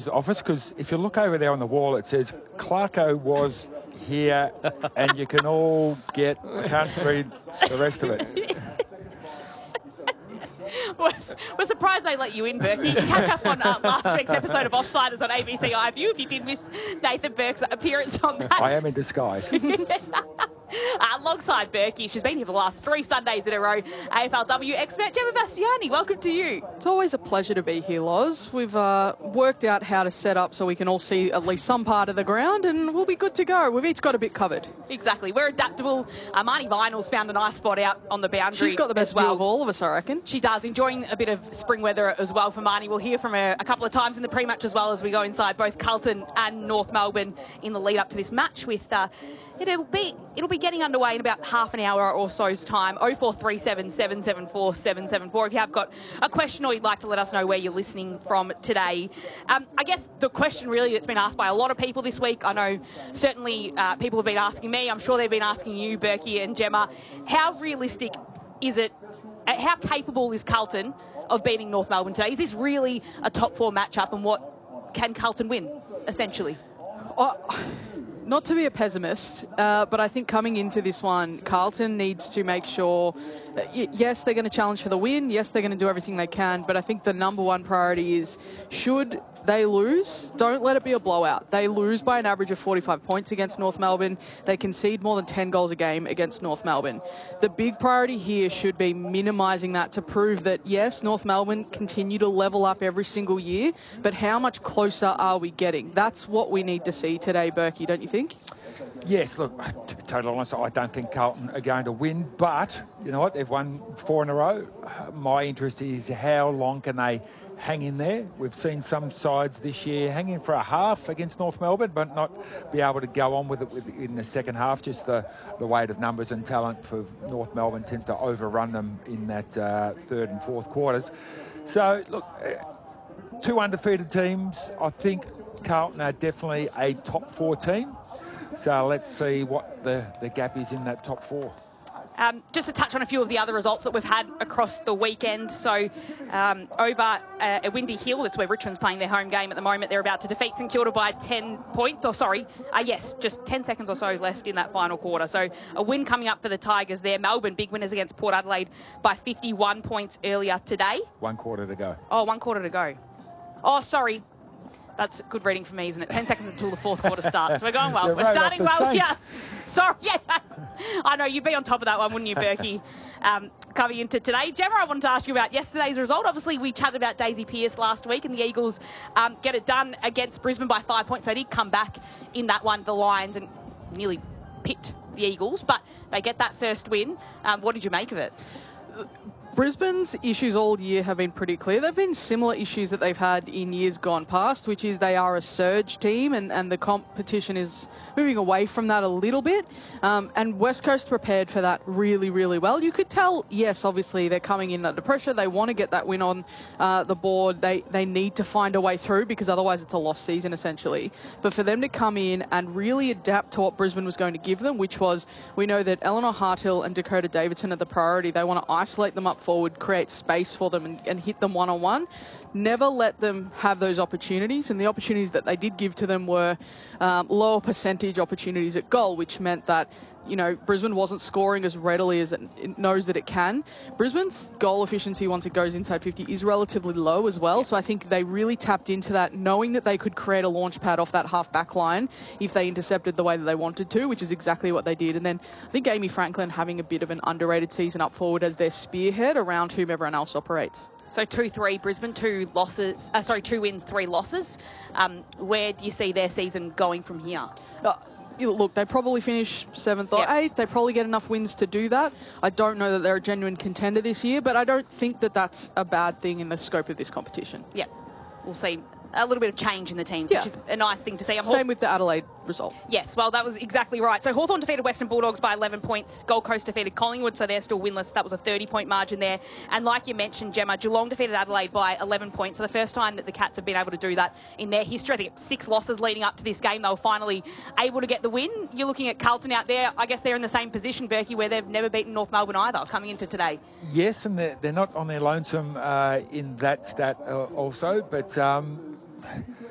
Coach's office, because if you look over there on the wall, it says Clarko was here, and you can all get. I can't read the rest of it. We're surprised they let you in, Berkey. You can catch up on last week's episode of Offsiders on ABC iView if you did miss Nathan Burke's appearance on that. I am in disguise. Alongside Berkey, she's been here for the last 3 Sundays in a row. AFLW expert Gemma Bastiani, welcome to you. It's always a pleasure to be here, Loz. We've worked out how to set up so we can all see at least some part of the ground, and we'll be good to go. We've each got a bit covered. Exactly. We're adaptable. Marnie Vinyl's found a nice spot out on the boundary. She's got the best view of all of us, I reckon. She does. Enjoying a bit of spring weather as well for Marnie. We'll hear from her a couple of times in the pre-match as well as we go inside both Carlton and North Melbourne in the lead up to this match with... It'll be getting underway in about half an hour or so's time. 0437 774 774 if you have got a question or you'd like to let us know where you're listening from today. I guess the question really that's been asked by a lot of people this week, I know certainly people have been asking me, I'm sure they've been asking you, Berkey and Gemma, how realistic is it, how capable is Carlton of beating North Melbourne today? Is this really a top 4 matchup, and what can Carlton win, essentially? Not to be a pessimist, but I think coming into this one, Carlton needs to make sure, yes, they're going to challenge for the win. Yes, they're going to do everything they can. But I think the number one priority is, should they lose, don't let it be a blowout. They lose by an average of 45 points against North Melbourne. They concede more than 10 goals a game against North Melbourne. The big priority here should be minimising that to prove that, yes, North Melbourne continue to level up every single year, but how much closer are we getting? That's what we need to see today, Berkey, don't you think? Yes, look, to be totally honest, I don't think Carlton are going to win, but you know what? They've won 4 in a row. My interest is how long can they hang in there. We've seen some sides this year hang in for a half against North Melbourne, but not be able to go on with it in the second half. Just the weight of numbers and talent for North Melbourne tends to overrun them in that third and fourth quarters. So, look, 2 undefeated teams. I think Carlton are definitely a top 4 team. So let's see what the gap is in that top 4. Just to touch on a few of the other results that we've had across the weekend. So over at Windy Hill, that's where Richmond's playing their home game at the moment. They're about to defeat St Kilda by 10 points. Just 10 seconds or so left in that final quarter. So a win coming up for the Tigers there. Melbourne, big winners against Port Adelaide by 51 points earlier today. 1 quarter to go. Oh, 1 quarter to go. Oh, sorry. That's good reading for me, isn't it? 10 seconds until the fourth quarter starts. We're going well. We're starting well here. Sorry. Yeah. I know, you'd be on top of that one, wouldn't you, Berkey? Coming into today. Gemma, I wanted to ask you about yesterday's result. Obviously, we chatted about Daisy Pearce last week, and the Eagles get it done against Brisbane by 5 points. They did come back in that one, the Lions, and nearly picked the Eagles, but they get that first win. What did you make of it? Brisbane's issues all year have been pretty clear. They've been similar issues that they've had in years gone past, which is they are a surge team and the competition is moving away from that a little bit. And West Coast prepared for that really, really well. You could tell, yes, obviously they're coming in under pressure. They want to get that win on the board. They need to find a way through because otherwise it's a lost season essentially. But for them to come in and really adapt to what Brisbane was going to give them, which was, we know that Eleanor Harthill and Dakota Davidson are the priority. They want to isolate them up forward, create space for them and hit them one-on-one. Never let them have those opportunities, and the opportunities that they did give to them were lower percentage opportunities at goal, which meant that, you know, Brisbane wasn't scoring as readily as it knows that it can. Brisbane's goal efficiency once it goes inside 50 is relatively low as well, so I think they really tapped into that, knowing that they could create a launch pad off that half-back line if they intercepted the way that they wanted to, which is exactly what they did. And then I think Amy Franklin having a bit of an underrated season up forward as their spearhead around whom everyone else operates. So 2-3 Brisbane, 2 wins, 3 losses. Where do you see their season going from here? Look, they probably finish 7th or 8th. They probably get enough wins to do that. I don't know that they're a genuine contender this year, but I don't think that that's a bad thing in the scope of this competition. Yeah, we'll see a little bit of change in the teams, which is a nice thing to see. Same with the Adelaide result. Yes, well, that was exactly right. So Hawthorn defeated Western Bulldogs by 11 points. Gold Coast defeated Collingwood, so they're still winless. That was a 30-point margin there. And like you mentioned, Gemma, Geelong defeated Adelaide by 11 points. So the first time that the Cats have been able to do that in their history. I think 6 losses leading up to this game. They were finally able to get the win. You're looking at Carlton out there. I guess they're in the same position, Berkey, where they've never beaten North Melbourne either, coming into today. Yes, and they're not on their lonesome in that stat also, but